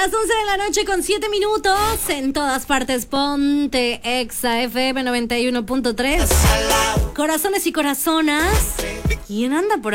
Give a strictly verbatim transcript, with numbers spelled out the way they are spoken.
Las once de la noche con siete minutos. En todas partes, ponte Exa F M noventa y uno punto tres. Corazones y corazonas. ¿Quién anda por